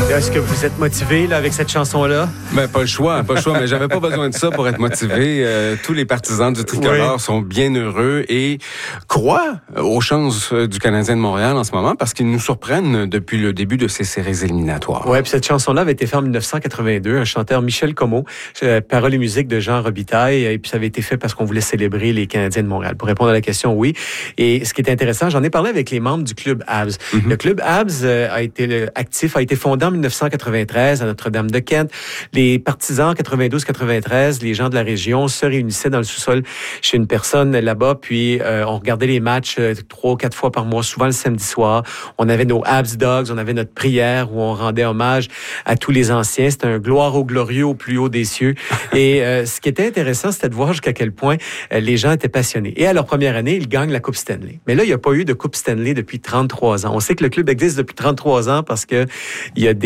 Est-ce que vous êtes motivé là, avec cette chanson-là? Ben, pas le choix, mais j'avais pas besoin de ça pour être motivé. Tous les partisans du tricolore sont bien heureux et croient aux chances du Canadien de Montréal en ce moment parce qu'ils nous surprennent depuis le début de ces séries éliminatoires. Oui, puis cette chanson-là avait été faite en 1982, un chanteur Michel Comeau, paroles et musique de Jean Robitaille, et puis ça avait été fait parce qu'on voulait célébrer les Canadiens de Montréal. Pour répondre à la question, oui. Et ce qui est intéressant, j'en ai parlé avec les membres du club Habs. Mm-hmm. Le club Habs a été fondé en 1993 à Notre-Dame-de-Kent. Les partisans 92-93, les gens de la région se réunissaient dans le sous-sol chez une personne là-bas, puis on regardait les matchs 3 ou 4 fois par mois, souvent le samedi soir. On avait nos Habs Dogs, on avait notre prière où on rendait hommage à tous les anciens. C'était un gloire aux glorieux au plus haut des cieux. Et ce qui était intéressant, c'était de voir jusqu'à quel point les gens étaient passionnés. Et à leur première année, ils gagnent la Coupe Stanley. Mais là, il n'y a pas eu de Coupe Stanley depuis 33 ans. On sait que le club existe depuis 33 ans parce que il y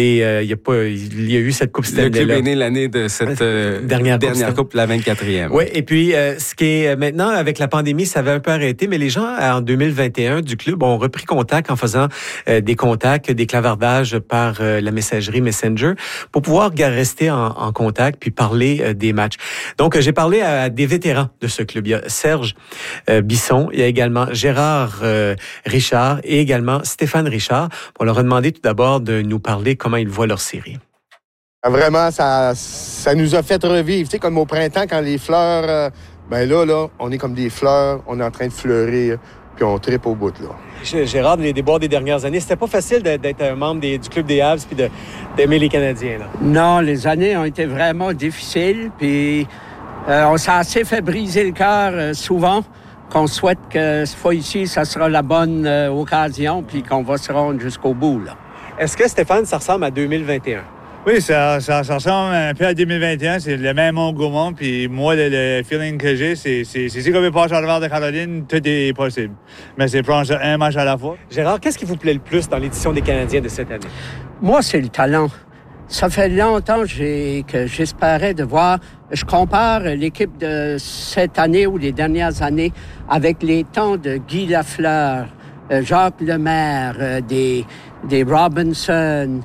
a eu cette Coupe Stanley. Le club est né l'année de cette dernière coupe, la 24e. Oui, et puis ce qui est maintenant, avec la pandémie, ça avait un peu arrêté, mais les gens, en 2021, du club ont repris contact en faisant des contacts, des clavardages par la messagerie Messenger pour pouvoir rester en contact puis parler des matchs. Donc, j'ai parlé à des vétérans de ce club. Il y a Serge Bisson, il y a également Gérard Richard et également Stéphane Richard. On leur a demandé tout d'abord de nous parler comment ils voient leur série. Vraiment, ça nous a fait revivre. Tu sais, comme au printemps, quand les fleurs... là, on est comme des fleurs, on est en train de fleurir, puis on tripe au bout, là. Gérard, les déboires des dernières années, c'était pas facile d'être un membre du club des Habs puis d'aimer les Canadiens, là. Non, les années ont été vraiment difficiles, puis on s'est assez fait briser le cœur souvent, qu'on souhaite que cette fois ici, ça sera la bonne occasion, puis qu'on va se rendre jusqu'au bout, là. Est-ce que, Stéphane, ça ressemble à 2021? Oui, ça ressemble un peu à 2021. C'est le même engouement. Puis moi, le feeling que j'ai, c'est si on veut passer à travers de Caroline, tout est possible. Mais c'est prendre un match à la fois. Gérard, qu'est-ce qui vous plaît le plus dans l'édition des Canadiens de cette année? Moi, c'est le talent. Ça fait longtemps que j'espérais de voir... Je compare l'équipe de cette année ou les dernières années avec les temps de Guy Lafleur, Jacques Lemaire, des Robinson...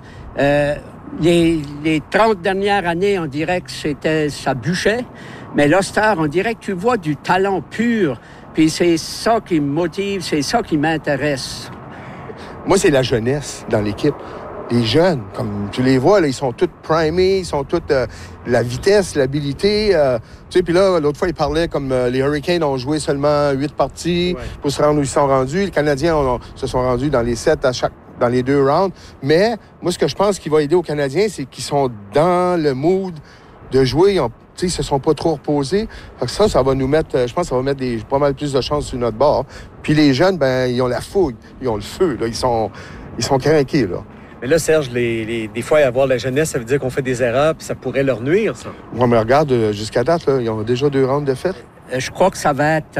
Les 30 dernières années, on dirait que ça bûchait. Mais là, on dirait que tu vois du talent pur. Puis c'est ça qui me motive, c'est ça qui m'intéresse. Moi, c'est la jeunesse dans l'équipe. Les jeunes, comme tu les vois, là, ils sont tous primés, ils sont tous la vitesse, l'habilité. Tu sais, puis là, l'autre fois, ils parlaient comme les Hurricanes ont joué seulement 8 parties pour se rendre où ils sont rendus. Les Canadiens se sont rendus dans les 7 dans les 2 rounds. Mais moi, ce que je pense qui va aider aux Canadiens, c'est qu'ils sont dans le mood de jouer. Ils se sont pas trop reposés. Fait que ça va nous mettre, je pense que ça va mettre pas mal plus de chances sur notre bord. Puis les jeunes, ils ont la fougue, ils ont le feu. Là. Ils sont craqués, là. Mais là, Serge, des fois, avoir la jeunesse, ça veut dire qu'on fait des erreurs, puis ça pourrait leur nuire, ça. Ouais, mais regarde, jusqu'à date, là, ils ont déjà 2 rounds de fête. Je crois que ça va être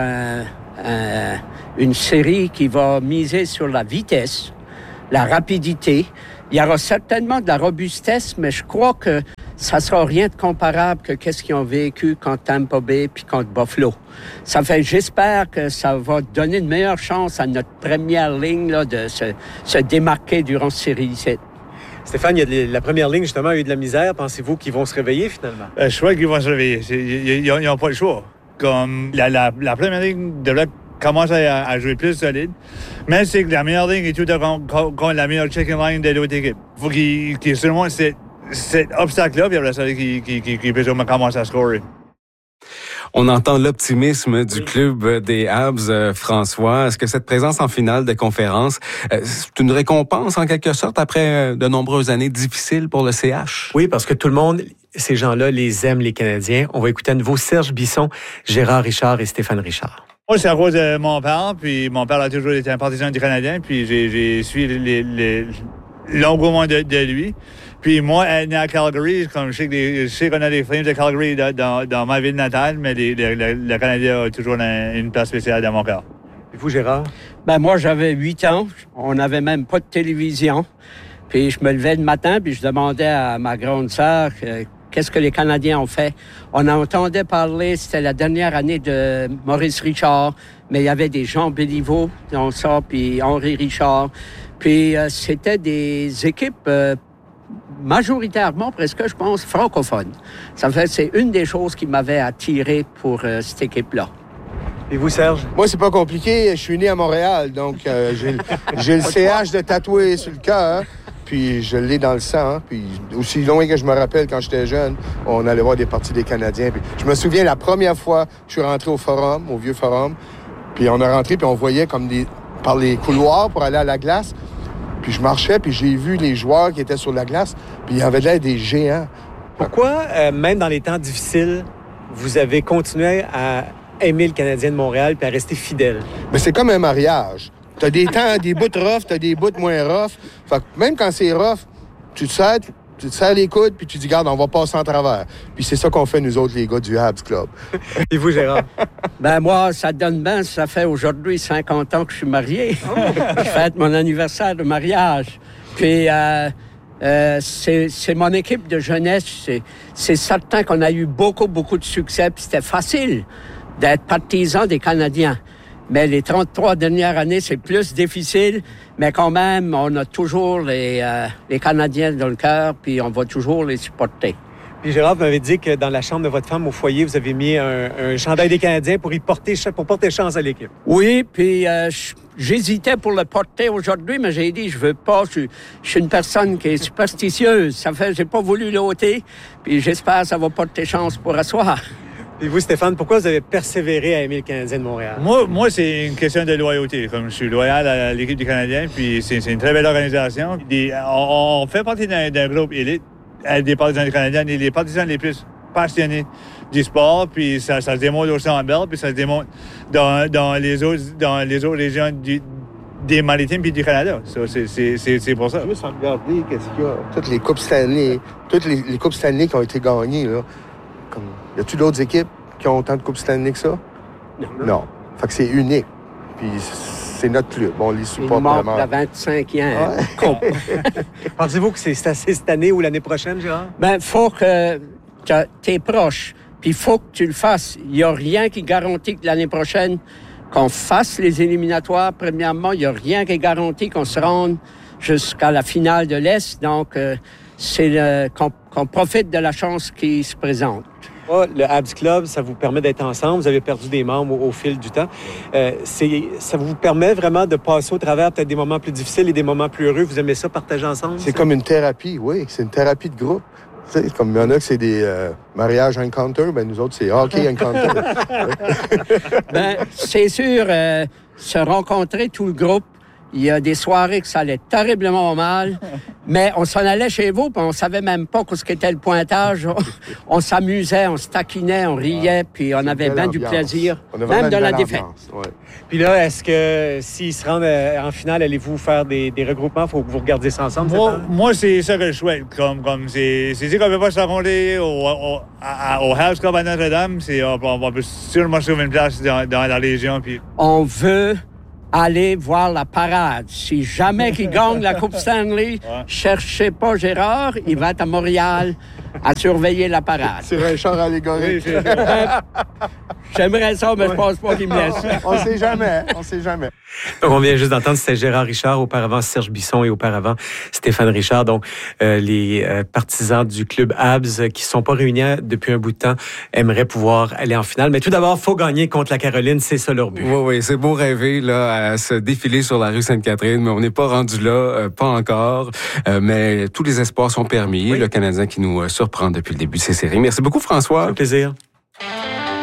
une série qui va miser sur la vitesse, la rapidité. Il y aura certainement de la robustesse, mais je crois que ça sera rien de comparable que qu'est-ce qu'ils ont vécu contre Tampa Bay puis contre Buffalo. J'espère que ça va donner une meilleure chance à notre première ligne là, de se démarquer durant cette série. Stéphane, la première ligne, justement, a eu de la misère. Pensez-vous qu'ils vont se réveiller, finalement? Je crois qu'ils vont se réveiller. Ils n'ont pas le choix. Comme la première ligne devrait commencer à jouer plus solide. Mais c'est que la meilleure ligne est tout contre la meilleure chicken line de l'autre équipe. Il faut qu'il seulement cet obstacle-là, puis après ça, qu'il puisse commencer à scorer. On entend l'optimisme du club des Habs, François. Est-ce que cette présence en finale de conférence, c'est une récompense en quelque sorte après de nombreuses années difficiles pour le CH? Oui, parce que tout le monde, ces gens-là, les aiment, les Canadiens. On va écouter à nouveau Serge Bisson, Gérard Richard et Stéphane Richard. Moi, c'est à cause de mon père, puis mon père a toujours été un partisan du Canadien, puis j'ai suivi l'engouement de lui. Puis moi, né à Calgary, comme je sais qu'on a des Flames de Calgary dans ma ville natale, mais le Canadien a toujours une place spéciale dans mon cœur. Et vous, Gérard? Moi, j'avais 8 ans. On n'avait même pas de télévision. Puis je me levais le matin, puis je demandais à ma grande sœur qu'est-ce que les Canadiens ont fait. On entendait parler, c'était la dernière année de Maurice Richard, mais il y avait des Jean Béliveau dans ça, puis Henri Richard. Puis c'était des équipes majoritairement, presque, je pense, francophone. Ça fait, c'est une des choses qui m'avait attiré pour cette équipe-là. Et vous, Serge? Moi, c'est pas compliqué. Je suis né à Montréal, donc j'ai le CH de tatoué sur le cœur, puis je l'ai dans le sang. Puis aussi loin que je me rappelle, quand j'étais jeune, on allait voir des parties des Canadiens. Puis je me souviens la première fois que je suis rentré au Forum, au vieux Forum, puis on est rentré, puis on voyait comme par les couloirs pour aller à la glace. Puis je marchais, puis j'ai vu les joueurs qui étaient sur la glace, puis il y avait l'air des géants. Pourquoi, même dans les temps difficiles, vous avez continué à aimer le Canadien de Montréal puis à rester fidèle? Mais c'est comme un mariage. T'as des temps, des bouts rough, t'as des bouts moins rough. Fait que même quand c'est rough, tu te serres les coudes, puis tu dis, regarde, on va passer en travers. Puis c'est ça qu'on fait, nous autres, les gars du Habs Club. Et vous, Gérard? Ben moi, ça donne bien. Ça fait aujourd'hui 50 ans que je suis marié. Je fête mon anniversaire de mariage. Puis c'est mon équipe de jeunesse. C'est certain qu'on a eu beaucoup de succès. Puis c'était facile d'être partisan des Canadiens. Mais les 33 dernières années, c'est plus difficile. Mais quand même, on a toujours les Canadiens dans le cœur, puis on va toujours les supporter. Puis Gérard, vous m'avez dit que dans la chambre de votre femme au foyer, vous avez mis un chandail des Canadiens pour porter chance à l'équipe. Oui, puis j'hésitais pour le porter aujourd'hui, mais j'ai dit, je veux pas. Je suis une personne qui est superstitieuse. Ça fait, j'ai pas voulu l'ôter, puis j'espère que ça va porter chance pour asseoir. Et vous, Stéphane, pourquoi vous avez persévéré à aimer le Canadien de Montréal? Moi, c'est une question de loyauté. Comme je suis loyal à l'équipe du Canadien, puis c'est une très belle organisation. On fait partie d'un groupe élite, des partisans du Canadien, et les partisans les plus passionnés du sport, puis ça se démontre au Centre Bell, puis ça se démontre dans les autres régions des Maritimes puis du Canada. C'est pour ça. Juste regarder qu'est-ce qu'il y a. Toutes les Coupes Stanley, les Coupes Stanley qui ont été gagnées, là. Y a-t-il d'autres équipes qui ont autant de Coupes Stanley que ça? Non. Fait que c'est unique. Puis c'est notre club. On les supporte vraiment. Il manque la 25e Coupe. Pensez-vous que c'est assez cette année ou l'année prochaine, Gérard? Ben, faut que t'es proche. Puis il faut que tu le fasses. Il n'y a rien qui garantit que l'année prochaine, qu'on fasse les éliminatoires. Premièrement, il n'y a rien qui garantit qu'on se rende jusqu'à la finale de l'Est. Donc, c'est qu'on profite de la chance qui se présente. Le Habs Club, ça vous permet d'être ensemble. Vous avez perdu des membres au fil du temps. Ça vous permet vraiment de passer au travers peut-être des moments plus difficiles et des moments plus heureux. Vous aimez ça, partager ensemble? C'est comme une thérapie, oui. C'est une thérapie de groupe. Tu sais, comme il y en a que c'est des mariages encounter, ben nous autres, c'est hockey encounter. Ben, c'est sûr, se rencontrer tout le groupe. Il y a des soirées que ça allait terriblement mal, mais on s'en allait chez vous, puis on savait même pas ce qu'était le pointage. On s'amusait, on se taquinait, on riait, puis on avait bien du plaisir, même de la défaite. Ouais. Puis là, est-ce que s'ils se rendent en finale, allez-vous faire des regroupements? Il faut que vous regardiez ça ensemble? Moi, c'est ça que je souhaite. Comme c'est sûr qu'on ne peut pas se rencontrer au Habs Club à Notre-Dame. On peut sûrement trouver une place dans la région. Puis... On veut aller voir la parade. Si jamais qu'il gagne la Coupe Stanley, cherchez pas Gérard, il va être à Montréal à surveiller la parade. C'est un char allégorique. Oui, j'aimerais ça, mais je pense pas qu'il me laisse. On sait jamais. Donc, on vient juste d'entendre, c'était Gérard Richard, auparavant Serge Bisson et auparavant Stéphane Richard. Donc, les partisans du club Habs qui ne sont pas réunis depuis un bout de temps aimeraient pouvoir aller en finale. Mais tout d'abord, il faut gagner contre la Caroline, c'est ça leur but. Oui, c'est beau rêver là, à se défiler sur la rue Sainte-Catherine, mais on n'est pas rendu là, pas encore. Mais tous les espoirs sont permis. Oui. Le Canadien qui nous surprend depuis le début de ces séries. Merci beaucoup, François. C'est un plaisir.